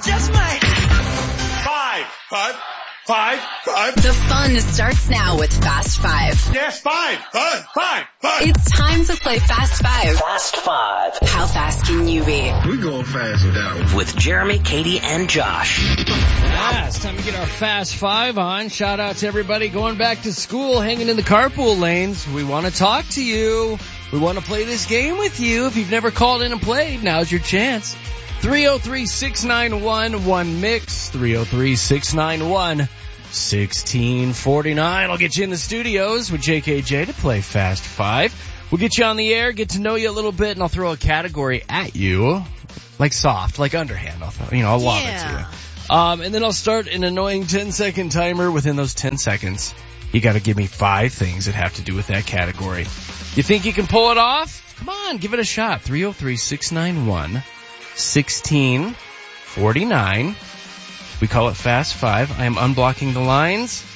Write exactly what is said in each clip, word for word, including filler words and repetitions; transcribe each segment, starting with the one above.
just might. Five, five, five, five. The fun starts now with Fast Five. Yes, five, five, five, five. It's time to play Fast Five. Fast Five. How fast can you be? We going fast with that one. With Jeremy, Katie, and Josh. Yeah, it's time to get our Fast Five on. Shout out to everybody going back to school, hanging in the carpool lanes. We want to talk to you. We want to play this game with you. If you've never called in and played, now's your chance. three oh three, six nine one, one mix. three oh three, six nine one, one six four nine. I'll get you in the studios with J K J to play Fast Five. We'll get you on the air, get to know you a little bit, and I'll throw a category at you. Like soft, like underhand. I'll throw, you know, I'll lob yeah. it to you. Um, and then I'll start an annoying ten second timer. Within those ten seconds, you gotta give me five things that have to do with that category. You think you can pull it off? Come on, give it a shot. three oh three, six nine one, one six four nine. We call it Fast Five. I am unblocking the lines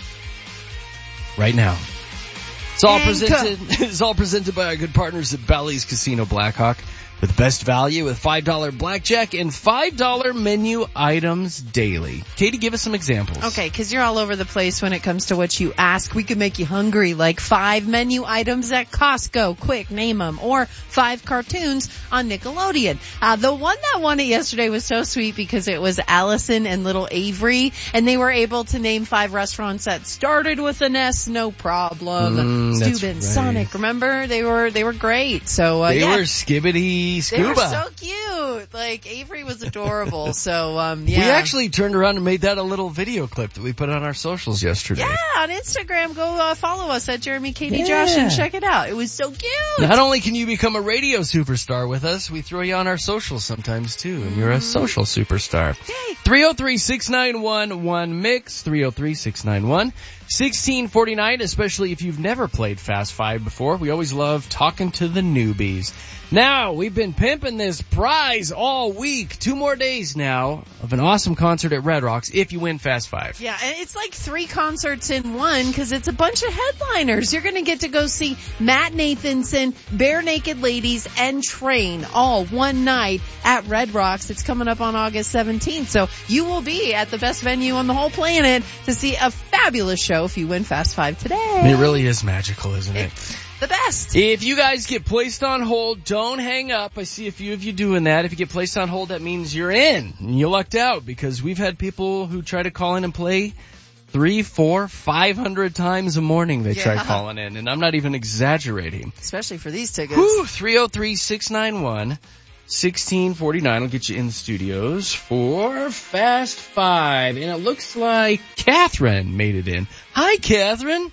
right now. It's all presented, it's all presented by our good partners at Bally's Casino Blackhawk. With best value with five dollars blackjack and five dollars menu items daily. Katie, give us some examples. Okay, because you're all over the place when it comes to what you ask. We could make you hungry, like five menu items at Costco. Quick, name them. Or five cartoons on Nickelodeon. Uh, the one that won it yesterday was so sweet because it was Allison and little Avery, and they were able to name five restaurants that started with an S, no problem. Mm, that's Steuben, right. Sonic, remember? They were, they were great. So, uh, They yeah. were Skibbity Scuba. They were so cute. Like, Avery was adorable. So, um, yeah. We actually turned around and made that a little video clip that we put on our socials yesterday. Yeah, on Instagram. Go uh, follow us at Jeremy, Katie, Yeah. Josh, and check it out. It was so cute. Not only can you become a radio superstar with us, we throw you on our socials sometimes too, and you're a social superstar. Yay. three oh three, six nine one, one mix, three oh three, six nine one, one six four nine, especially if you've never played Fast Five before. We always love talking to the newbies. Now, we've been pimping this prize all week. Two more days now of an awesome concert at Red Rocks if you win Fast Five. Yeah, and it's like three concerts in one because it's a bunch of headliners. You're going to get to go see Matt Nathanson, Bare Naked Ladies, and Train all one night at Red Rocks. It's coming up on August seventeenth. So you will be at the best venue on the whole planet to see a fabulous show if you win Fast Five today. It really is magical, isn't it? The best. If you guys get placed on hold, don't hang up. I see a few of you doing that. If you get placed on hold, that means you're in. You lucked out because we've had people who try to call in and play three, four, five hundred times a morning they Yeah. try calling in, and I'm not even exaggerating. Especially for these tickets. Whew, three oh three, six nine one, one six four nine will get you in the studios for Fast Five. And it looks like Catherine made it in. Hi, Catherine.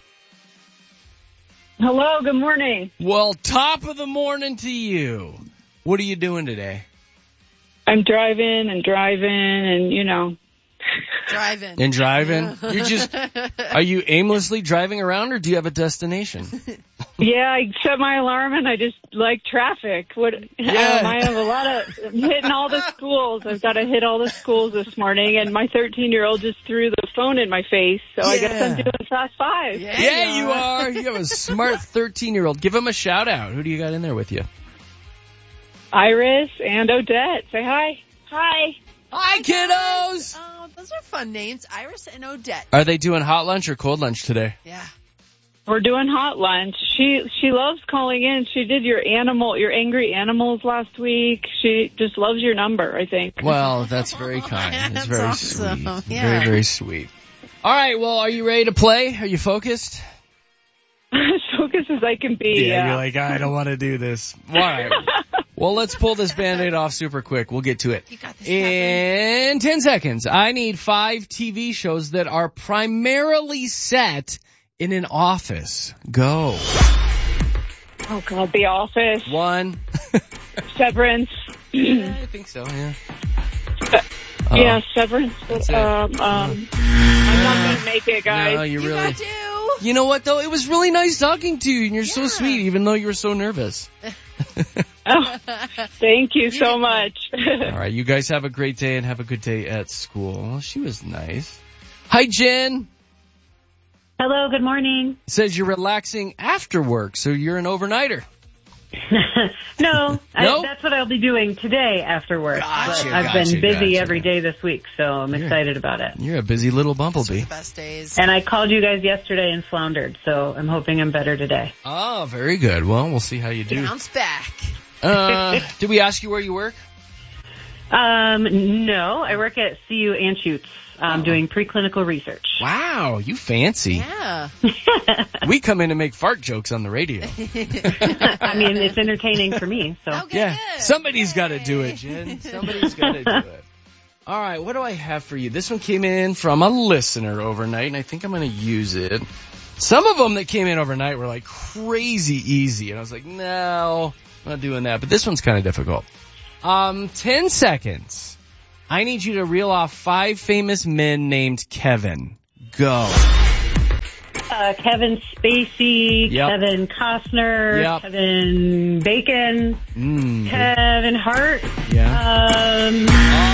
Hello, good morning. Well, top of the morning to you. What are you doing today? I'm driving and driving and, you know. Driving. And driving? You're just, are you aimlessly driving around or do you have a destination? Yeah, I set my alarm and I just like traffic. What? Yeah. Um, I have a lot of, I'm hitting all the schools. I've got to hit all the schools this morning and my thirteen-year-old just threw the phone in my face, so I guess I'm doing Fast Five. Yeah, Yeah, you are. You have a smart thirteen-year-old. Give him a shout out. Who do you got in there with you? Iris and Odette. Say hi. Hi. Hi, kiddos. Oh, those are fun names. Iris and Odette. Are they doing hot lunch or cold lunch today? Yeah. We're doing hot lunch. She she loves calling in. She did your animal, your angry animals last week. She just loves your number, I think. Well, that's very kind. It's That's very awesome. sweet. Yeah. Very, very sweet. All right, well, are you ready to play? Are you focused? As focused as I can be. Yeah. You're like, I don't want to do this. All right. Well, let's pull this Band-Aid off super quick. We'll get to it. You got this, In ten seconds, I need five T V shows that are primarily set in an office. Go. Oh, God, The Office. One. Severance. Yeah, I think so, yeah. Uh, yeah, Severance. That's it. Um, um, I'm not going to make it, guys. No, you You really... got to. You know what, though? It was really nice talking to you, and you're so Yeah. sweet, even though you were so nervous. Oh, thank you so much. All right, you guys have a great day and have a good day at school. She was nice. Hi, Jen. Hello, good morning. It says you're relaxing after work, so you're an overnighter. no, I, No? that's what I'll be doing today after work. Gotcha, But I've gotcha, been busy gotcha. every day this week, so I'm excited about it. You're a busy little bumblebee. The best days. And I called you guys yesterday and floundered, so I'm hoping I'm better today. Oh, very good. Well, we'll see how you do. Bounce back. Uh, did we ask you where you work? Um, no, I work at C U Anschutz, um, doing preclinical research. Wow, you fancy. Yeah. We come in and make fart jokes on the radio. I mean, it's entertaining for me, so. Okay, Yeah, good. somebody's got to do it, Jen. Somebody's got to do it. All right, what do I have for you? This one came in from a listener overnight, and I think I'm going to use it. Some of them that came in overnight were like crazy easy, and I was like, no, I'm not doing that. But this one's kind of difficult. Um, ten seconds. I need you to reel off five famous men named Kevin. Go. Uh, Kevin Spacey, Yep. Kevin Costner, Yep. Kevin Bacon, Mm. Kevin Hart, Yeah. um,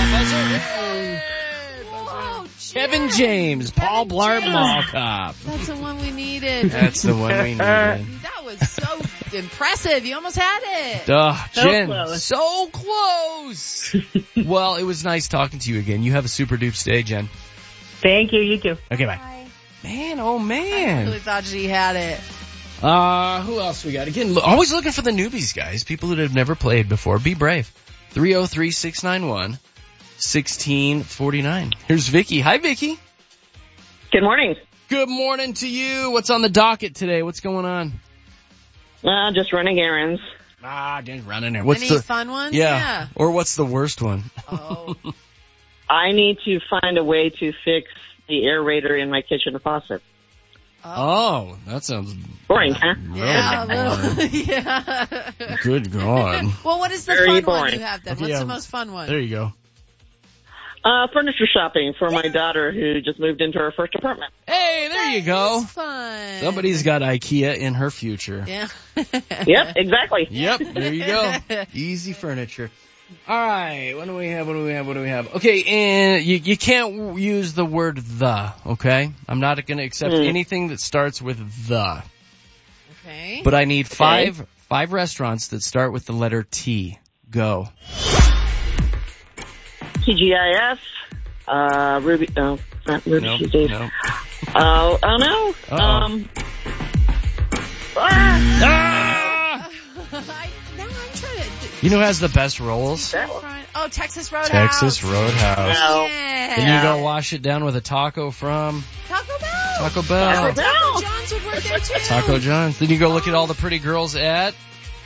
Whoa, Kevin James, Paul Blart Mall Cop. That's the one we needed. That's the one we needed. That was so impressive. You almost had it. Duh, So Jen, close. so close. Well, it was nice talking to you again. You have a super duper day, Jen. thank you, you too. Okay, bye. Man, oh I man. really thought she had it. Uh, who else we got? Again, lo- always looking for the newbies, guys. People that have never played before. Be brave. three oh three, six nine one, one six four nine. Here's Vicky. Hi, Vicky. Good morning. Good morning to you. What's on the docket today? What's going on? Uh, just running errands. Ah, just running there. What's Any the fun ones? yeah. Yeah. Or what's the worst one? Oh. I need to find a way to fix the aerator in my kitchen faucet. Oh, that sounds Boring, huh? Yeah, really well, boring. yeah. Good God. Well, what is the Very fun one boring. you have then? Okay, What's yeah. the most fun one? There you go. Uh, furniture shopping for my daughter who just moved into her first apartment. Hey, there you go. It's fun. Somebody's got IKEA in her future. Yeah. Yep, exactly. Yep, there you go. Easy furniture. All right, what do we have? What do we have? What do we have? Okay, and you you can't w- use the word the. Okay, I'm not going to accept Mm. anything that starts with the. Okay. But I need five five restaurants that start with the letter T. Go. T G I F, uh, Ruby, oh, not Ruby Nope, Tuesdays. nope. Oh, oh no. Uh-oh. Um, ah, Ah! I, now I'm trying to. You know who has the best rolls? that one. Trying- Oh, Texas Roadhouse. Texas Roadhouse. No. Yeah. Then you go wash it down with a taco from Taco Bell. Taco Bell. Taco Taco John's would work there too. Taco John's. Then you go look at all the pretty girls at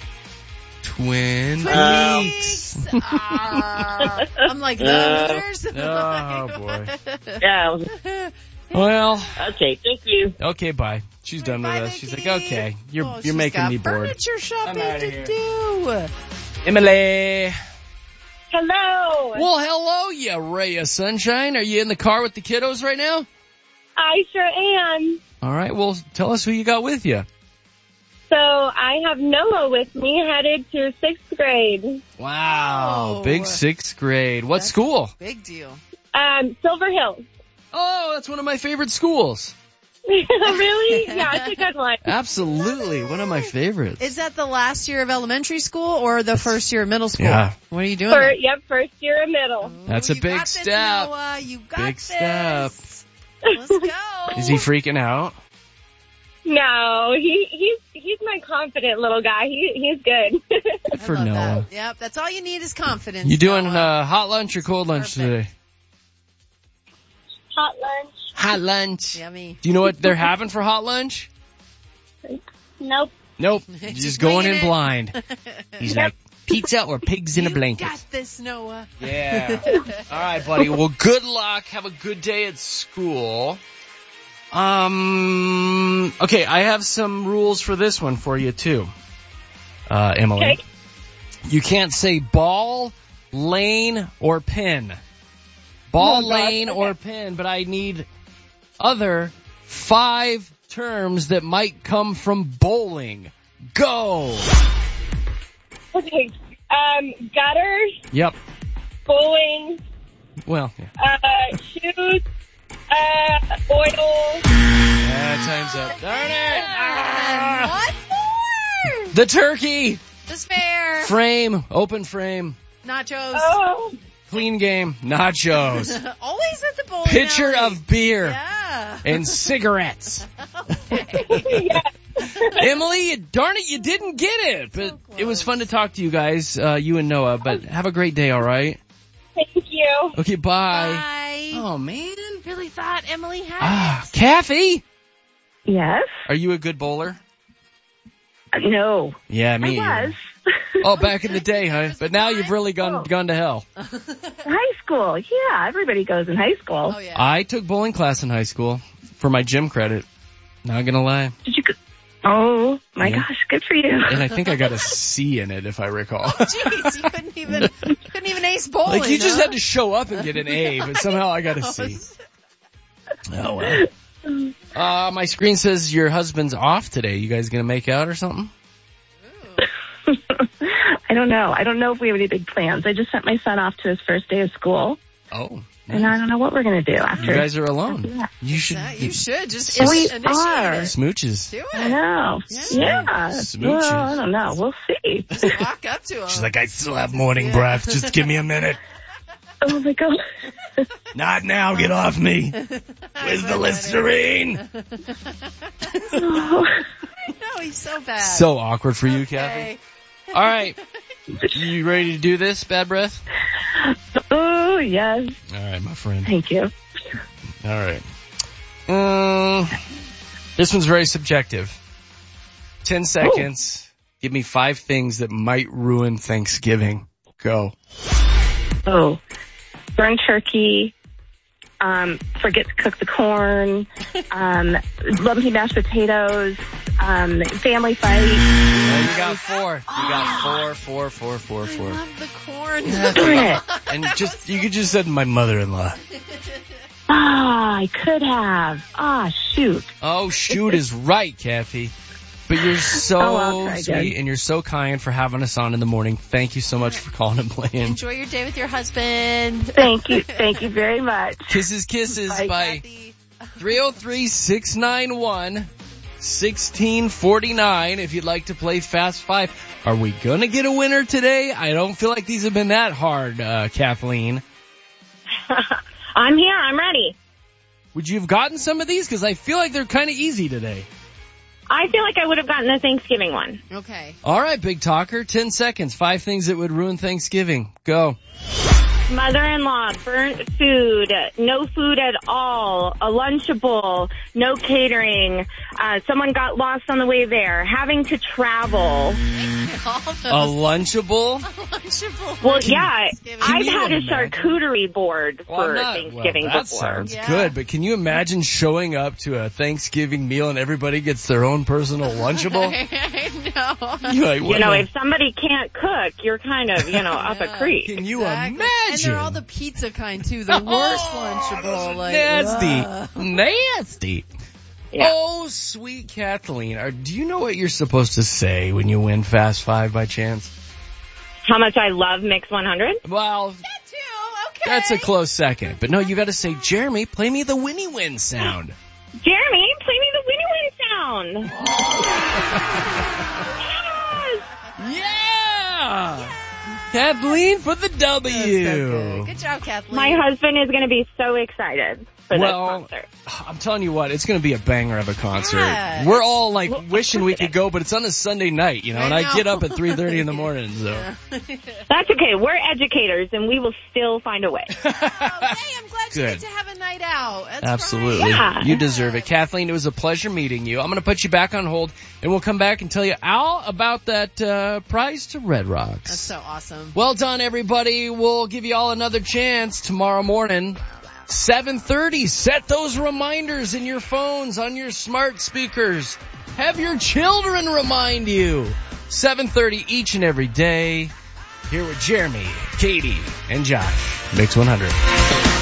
Twin Um, Peaks. Ah, I'm like, the Hooters? Oh, boy. Yeah. it was- Well, Okay, thank you. okay, bye. She's done with Bye, us. She's like, Vicky. okay, you're Oh, you're she's making got me bored. furniture shopping I'm outta to here. do. Emily. Hello. Well, hello, you ray of sunshine. Are you in the car with the kiddos right now? I sure am. All right, well, tell us who you got with you. So I have Noah with me headed to sixth grade. Wow, Oh. big sixth grade. What That's- school? Big deal. Um, Silver Hills. Oh, that's one of my favorite schools. Really? Yeah, it's a good one. Absolutely, one of my favorites. Is that the last year of elementary school or the first year of middle school? Yeah. What are you doing? For, there? yep, first year of middle. That's a You big got this, step. Noah. You got Big this. step. Let's go. Is he freaking out? No, he he's he's my confident little guy. He he's good. Good for I love Noah. that. Yep, that's all you need is confidence. You doing Noah. uh, hot lunch or cold lunch Perfect. today? Hot lunch. Hot lunch. Yummy. Do you know what they're having for hot lunch? Nope. Nope. Just Just going winging in it. blind. He's like, pizza or pigs in a You blanket. got this, Noah. Yeah. All right, buddy. Well, good luck. Have a good day at school. Um. Okay, I have some rules for this one for you too, uh, Emily. Okay. You can't say ball, lane, or pin. Ball, Oh, God. lane, Okay. or pin, but I need other five terms that might come from bowling. Go. Okay. Um, gutters, Yep. bowling, Well, yeah. uh, shoes, uh, oil. Yeah, time's up. Darn it. And Ah! one more. The turkey. The was fair. Frame, open frame, Nachos. Oh, clean game, nachos, Always at the bowling pitcher alley. of beer, Yeah. and cigarettes. yeah. Emily, you- darn it, you didn't get it. But So it was close. fun to talk to you guys, uh, you and Noah. But have a great day, all right? Thank you. Okay, bye. Bye. Oh, man. Really thought Emily had Ah, it. Kathy, Yes? are you a good bowler? No. Yeah, me. I either. was. Oh, back in the day, huh? But now you've really gone Oh. gone to hell. High school. Yeah, everybody goes in high school. Oh, yeah. I took bowling class in high school for my gym credit. Not gonna lie. Did you go? Oh, my Yeah. gosh, good for you. And I think I got a C in it, if I recall. Jeez, you couldn't even, you couldn't even ace bowling. Like, you just huh? had to show up and get an A, but somehow I got a C. Oh, well. Uh, my screen says your husband's off today. You guys gonna make out or something? I don't know. I don't know if we have any big plans. I just sent my son off to his first day of school, Oh. and I don't know what we're going to do after. You guys are alone. Yeah. You should That- you should just We initiate are. it. smooches. Do I it. know. Yeah. Yeah. Smooches. Well, I don't know. We'll see. Walk up to him. She's like, I still have morning Yeah. breath. Just give me a minute. Oh, my God. Not now. Get off me. Where's the Listerine? Oh. I know, he's so bad. So awkward for you, Kathy. Okay. All right. You ready to do this, Bad Breath? Oh, yes. All right, my friend. Thank you. All right. Um, this one's very subjective. Ten seconds. Give me five things that might ruin Thanksgiving. Go. Oh, burnt turkey. Um, forget to cook the corn. Um, lumpy mashed potatoes. Um, family fight. Well, you got four. You got four, four, four, four, I four. love the corn. Darn it. And just, you could just said my mother-in-law. Ah, I could have. Ah, shoot. Oh, shoot is right, Kathy. But you're so Oh, I'll try sweet again. and you're so kind for having us on in the morning. Thank you so much for calling and playing. Enjoy your day with your husband. Thank you. Thank you very much. Kisses, kisses Bye. by three oh three, six nine one, one six four nine if you'd like to play Fast Five. Are we going to get a winner today? I don't feel like these have been that hard, uh, Kathleen. I'm here. I'm ready. Would you have gotten some of these? Because I feel like they're kind of easy today. I feel like I would have gotten the Thanksgiving one. Okay. All right, big talker. Ten seconds. Five things that would ruin Thanksgiving. Go. Mother-in-law, burnt food, no food at all, a Lunchable, no catering, uh, someone got lost on the way there, having to travel. All A those Lunchable? Lunchable. Well, yeah, Thanksgiving. I've you had a imagine? charcuterie board Well, for I'm not- Thanksgiving well, that before. sounds Yeah. good, but can you imagine showing up to a Thanksgiving meal and everybody gets their own personal Lunchable? I know. You're like, You what know, the- if somebody can't cook, you're kind of, you know, up a Yeah. creek. Can you Exactly. imagine? And they're all the pizza kind too. The worst Oh, Lunchable. Like, nasty. ugh. Nasty. Yeah. Oh, sweet Kathleen. Are, do you know what you're supposed to say when you win Fast Five by chance? How much I love Mix one hundred? That Well, too. Okay. that's a close second. But no, you got to say, Jeremy, play me the Winnie Win sound. Jeremy, play me the Winnie Win sound. Yes! Yeah! Kathleen for the W. That's so good. Good job, Kathleen. My husband is going to be so excited for Well, this concert. I'm telling you what, it's going to be a banger of a concert. Yeah. We're all like Well, wishing we of course could go, but it's on a Sunday night, you know, I and I know. get up at three thirty in the morning, so. That's okay. We're educators, and we will still find a way. Oh, hey, I'm glad you Good. get to have a night out. That's Absolutely. Yeah. You deserve it. Kathleen, it was a pleasure meeting you. I'm going to put you back on hold, and we'll come back and tell you all about that uh, prize to Red Rocks. That's so awesome. Well done, everybody. We'll give you all another chance tomorrow morning. seven thirty. Set those reminders in your phones, on your smart speakers. Have your children remind you. seven thirty each and every day. Here with Jeremy, Katie, and Josh. Mix one hundred.